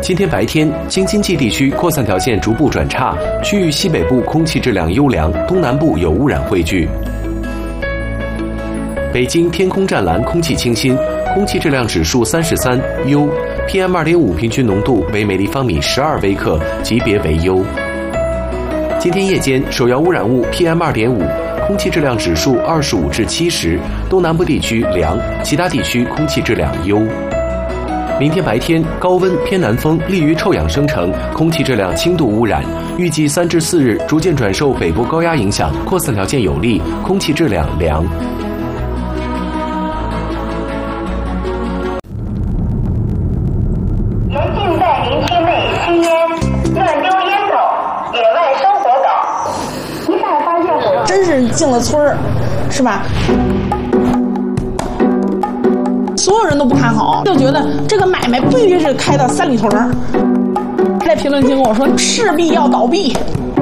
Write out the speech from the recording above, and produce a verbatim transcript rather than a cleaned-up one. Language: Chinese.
今天白天，京津冀地区扩散条件逐步转差，区域西北部空气质量优良，东南部有污染汇聚。北京天空湛蓝，空气清新，空气质量指数三十三，优 ；P M 二点五 平均浓度为每立方米十二微克，级别为优。今天夜间，首要污染物 P M 二点五，空气质量指数二十五至七十，东南部地区良，其他地区空气质量优。明天白天，高温偏南风利于臭氧生成，空气质量轻度污染。预计三至四日逐渐转受北部高压影响，扩散条件有利，空气质量良。 严禁在林区内吸烟、乱丢烟头、野外生火等。一旦发现火， 真是进了村儿，是吧？所有人都不看好，就觉得这个买卖必须是开到三里屯儿。在评论区跟我说，势必要倒闭。